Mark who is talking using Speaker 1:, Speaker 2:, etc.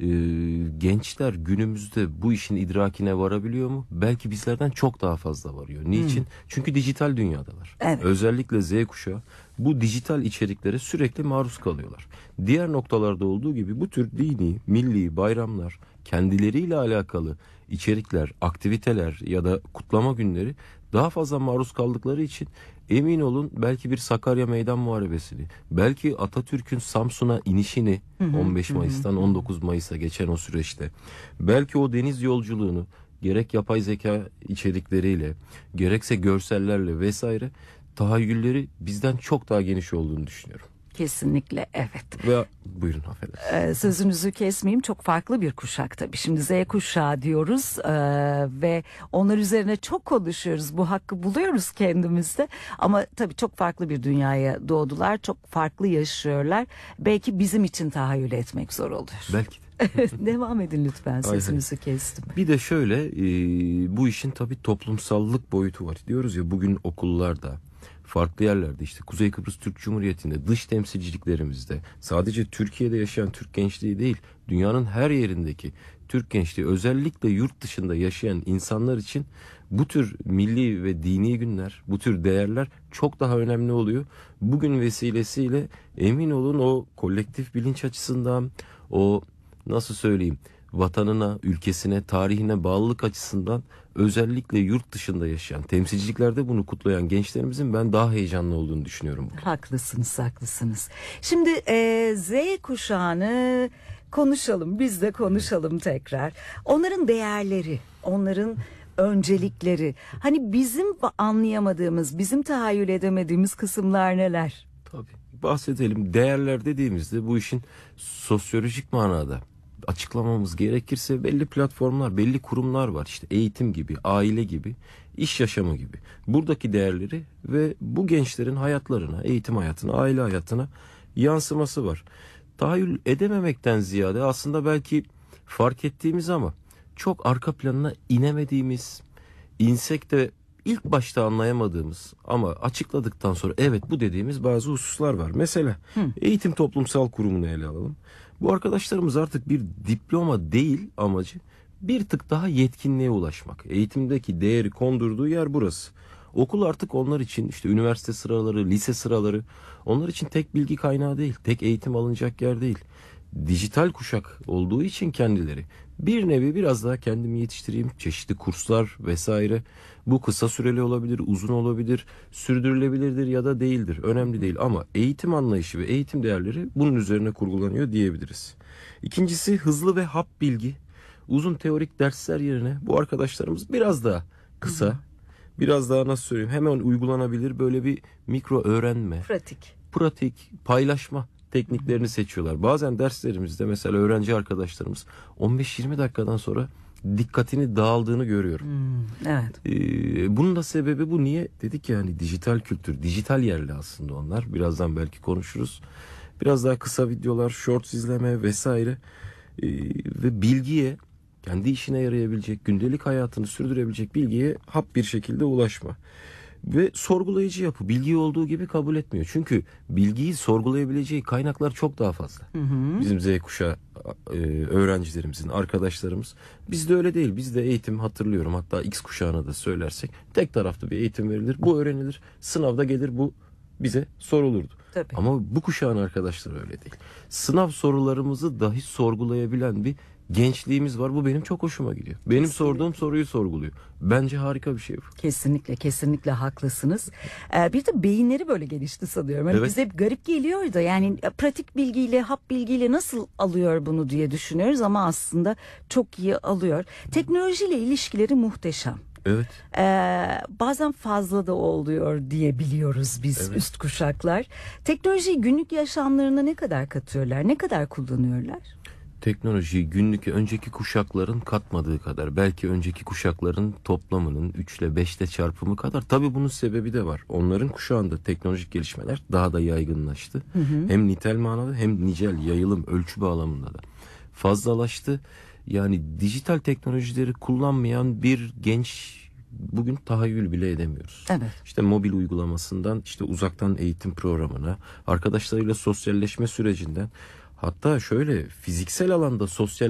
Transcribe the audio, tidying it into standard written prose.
Speaker 1: gençler günümüzde bu işin idrakine varabiliyor mu? Belki bizlerden çok daha fazla varıyor. Niçin? Çünkü dijital dünyadalar.
Speaker 2: Evet.
Speaker 1: Özellikle Z kuşağı bu dijital içeriklere sürekli maruz kalıyorlar. Diğer noktalarda olduğu gibi bu tür dini, milli bayramlar, kendileriyle alakalı içerikler, aktiviteler ya da kutlama günleri daha fazla maruz kaldıkları için emin olun belki bir Sakarya Meydan Muharebesi'ni, belki Atatürk'ün Samsun'a inişini 15 Mayıs'tan 19 Mayıs'a geçen o süreçte, belki o deniz yolculuğunu gerek yapay zeka içerikleriyle, gerekse görsellerle vesaire tahayyülleri bizden çok daha geniş olduğunu düşünüyorum.
Speaker 2: Kesinlikle evet.
Speaker 1: Ve buyurun affedersiniz.
Speaker 2: Sözünüzü kesmeyeyim, çok farklı bir kuşak tabii. Şimdi Z kuşağı diyoruz ve onlar üzerine çok konuşuyoruz. Bu hakkı buluyoruz kendimizde. Ama tabii çok farklı bir dünyaya doğdular. Çok farklı yaşıyorlar. Belki bizim için tahayyül etmek zor oluyor.
Speaker 1: Belki de.
Speaker 2: Devam edin lütfen, sözünüzü kestim.
Speaker 1: Bir de şöyle bu işin tabii toplumsallık boyutu var. Diyoruz ya bugün okullarda, farklı yerlerde işte Kuzey Kıbrıs Türk Cumhuriyeti'nde, dış temsilciliklerimizde sadece Türkiye'de yaşayan Türk gençliği değil, dünyanın her yerindeki Türk gençliği, özellikle yurt dışında yaşayan insanlar için bu tür milli ve dini günler, bu tür değerler çok daha önemli oluyor. Bugün vesilesiyle emin olun o kolektif bilinç açısından, o nasıl söyleyeyim, vatanına, ülkesine, tarihine bağlılık açısından özellikle yurt dışında yaşayan, temsilciliklerde bunu kutlayan gençlerimizin ben daha heyecanlı olduğunu düşünüyorum.
Speaker 2: Haklısınız, haklısınız. Şimdi Z kuşağını konuşalım, biz de konuşalım tekrar. Onların değerleri, onların öncelikleri, hani bizim anlayamadığımız, bizim tahayyül edemediğimiz kısımlar neler?
Speaker 1: Tabii bahsedelim. Değerler dediğimizde bu işin sosyolojik manada açıklamamız gerekirse belli platformlar, belli kurumlar var. İşte eğitim gibi, aile gibi, iş yaşamı gibi. Buradaki değerleri ve bu gençlerin hayatlarına, eğitim hayatına, aile hayatına yansıması var. Tahayyül edememekten ziyade aslında belki fark ettiğimiz ama çok arka planına inemediğimiz, insek de ilk başta anlayamadığımız ama açıkladıktan sonra evet bu dediğimiz bazı hususlar var. Mesela Eğitim Toplumsal Kurumu'nu ele alalım. Bu arkadaşlarımız artık bir diploma değil amacı, bir tık daha yetkinliğe ulaşmak. Eğitimdeki değeri kondurduğu yer burası. Okul artık onlar için işte üniversite sıraları, lise sıraları onlar için tek bilgi kaynağı değil, tek eğitim alınacak yer değil. Dijital kuşak olduğu için kendileri bir nevi biraz daha kendimi yetiştireyim, çeşitli kurslar vesaire. Bu kısa süreli olabilir, uzun olabilir, sürdürülebilirdir ya da değildir. Önemli değil ama eğitim anlayışı ve eğitim değerleri bunun üzerine kurgulanıyor diyebiliriz. İkincisi hızlı ve hap bilgi. Uzun teorik dersler yerine bu arkadaşlarımız biraz daha kısa, biraz daha nasıl söyleyeyim hemen uygulanabilir böyle bir mikro öğrenme, pratik, paylaşma tekniklerini seçiyorlar. Bazen derslerimizde mesela öğrenci arkadaşlarımız 15-20 dakikadan sonra dikkatini dağıldığını görüyorum.
Speaker 2: Evet.
Speaker 1: Bunun da sebebi bu. Niye? Dedik ya hani dijital kültür, dijital yerli aslında onlar. Birazdan belki konuşuruz. Biraz daha kısa videolar, shorts izleme vesaire ve bilgiye, kendi işine yarayabilecek, gündelik hayatını sürdürebilecek bilgiye hap bir şekilde ulaşma. Ve sorgulayıcı yapı, bilgiyi olduğu gibi kabul etmiyor. Çünkü bilgiyi sorgulayabileceği kaynaklar çok daha fazla. Bizim Z kuşağı öğrencilerimizin, arkadaşlarımız. Bizde öyle değil. Bizde eğitim, hatırlıyorum hatta X kuşağına da söylersek tek taraflı bir eğitim verilir. Bu öğrenilir. Sınavda gelir bu bize sorulurdu.
Speaker 2: Tabii.
Speaker 1: Ama bu kuşağın arkadaşları öyle değil. Sınav sorularımızı dahi sorgulayabilen bir gençliğimiz var. Bu benim çok hoşuma gidiyor. Benim sorduğum soruyu sorguluyor. Bence harika bir şey bu.
Speaker 2: Kesinlikle, kesinlikle haklısınız. Bir de beyinleri böyle gelişti sanıyorum. Hani bize hep garip geliyor da yani pratik bilgiyle, hap bilgiyle nasıl alıyor bunu diye düşünüyoruz ama aslında çok iyi alıyor. Teknolojiyle ilişkileri muhteşem.
Speaker 1: Evet.
Speaker 2: Bazen fazla da oluyor diye biliyoruz biz üst kuşaklar. Teknolojiyi günlük yaşamlarına ne kadar katıyorlar, ne kadar kullanıyorlar?
Speaker 1: Teknolojiyi günlük önceki kuşakların katmadığı kadar, belki önceki kuşakların toplamının 3 ile 5 ile çarpımı kadar. Tabii bunun sebebi de var. Onların kuşağında teknolojik gelişmeler daha da yaygınlaştı. Hem nitel manada hem nicel, yayılım, ölçü bağlamında da fazlalaştı. Yani dijital teknolojileri kullanmayan bir genç bugün tahayyül bile edemiyoruz.
Speaker 2: Evet.
Speaker 1: İşte mobil uygulamasından işte uzaktan eğitim programına, arkadaşlarıyla sosyalleşme sürecinden, hatta şöyle fiziksel alanda sosyal